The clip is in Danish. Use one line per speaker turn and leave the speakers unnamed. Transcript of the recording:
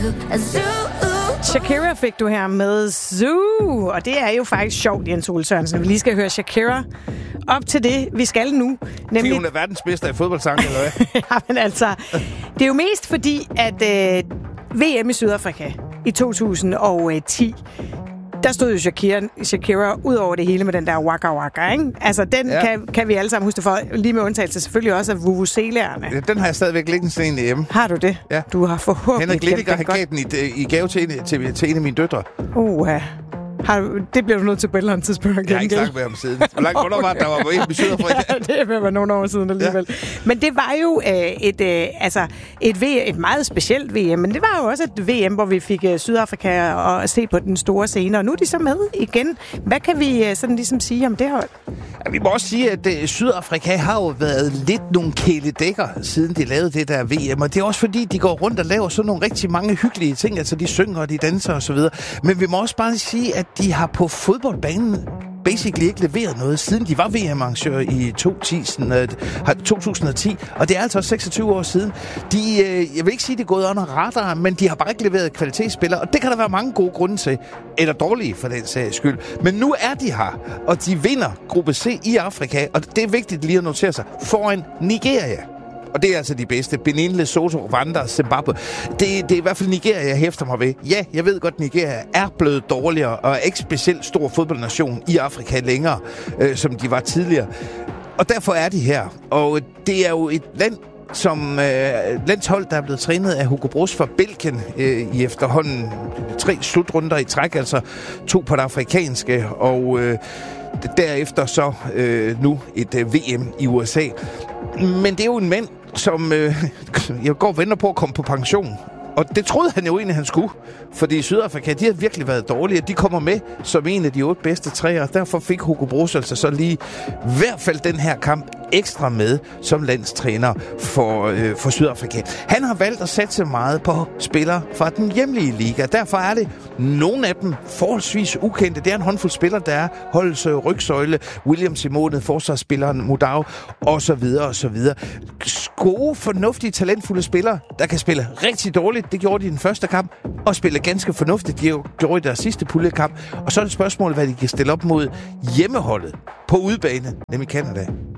Shakira fik du her med Zoo, og det er jo faktisk sjovt, Jens Ole Sørensen. Vi lige skal høre Shakira op til det, vi skal nu.
Nemlig... Hun er verdensmester i fodboldsang, eller hvad?
Ja, men altså, det er jo mest fordi, at VM i Sydafrika i 2010, der stod jo Shakira ud over det hele med den der waka waka, ikke? Altså, den kan vi alle sammen huske for, lige med undtagelse selvfølgelig også af vuvuzelaerne.
Ja, den har jeg stadigvæk liggende sådan en hjemme.
Har du det?
Ja.
Du har forhåbentlig
Henrik Littiger har gav den i gave til en af mine døtre.
Det bliver du nødt til på et eller andet tidspunkt.
Jeg har ikke snakket med ham siden. Hvor langt var der var VM i Sydafrika?
Ja, det er ved at være nogle år siden alligevel. Ja. Men det var jo et meget specielt VM, men det var jo også et VM, hvor vi fik Sydafrika og se på den store scene, og nu er de så med igen. Hvad kan vi sådan ligesom sige om det hold?
Ja, vi må også sige, at Sydafrika har jo været lidt nogle kæledækker, siden de lavede det der VM, og det er også fordi, de går rundt og laver sådan nogle rigtig mange hyggelige ting, altså de synger og de danser og så videre. Men vi må også bare sige, at de har på fodboldbanen basically ikke leveret noget, siden de var VM-arrangør i 2010, og det er altså 26 år siden. Jeg vil ikke sige, at de er gået under radar, men de har bare ikke leveret kvalitetsspillere, og det kan der være mange gode grunde til, eller dårlige for den sags skyld. Men nu er de her, og de vinder gruppe C i Afrika, og det er vigtigt lige at notere sig, foran Nigeria. Og det er altså de bedste. Benin, Lesotho, Rwanda, Zimbabwe. Det er i hvert fald Nigeria, jeg hæfter mig ved. Ja, jeg ved godt, Nigeria er blevet dårligere, og er ikke specielt stor fodboldnation i Afrika længere, som de var tidligere. Og derfor er de her. Og det er jo et land, som landshold, der er blevet trænet af Hugo Broos fra Belgien i efterhånden 3 slutrunder i træk, altså 2 på det afrikanske, og derefter så nu et VM i USA. Men det er jo en mand, som jeg går og venter på at komme på pension. Og det troede han jo egentlig, han skulle. Fordi Sydafrika, de har virkelig været dårlige. De kommer med som en af de 8 bedste træer. Derfor fik Hugo Broos altså så lige i hvert fald den her kamp ekstra med som landstræner for Sydafrika. Han har valgt at satse meget på spillere fra den hjemlige liga. Derfor er det nogle af dem forholdsvis ukendte. Det er en håndfuld spillere, der er holdets rygsøjle, William Simone, forsvarsspilleren Mudau, og så videre, og så videre. Gode, fornuftige, talentfulde spillere, der kan spille rigtig dårligt. Det gjorde de i den første kamp, og spille ganske fornuftigt. De gjorde i deres sidste puljekamp. Og så er det spørgsmålet, hvad de kan stille op mod hjemmeholdet på udebane, nemlig Canada.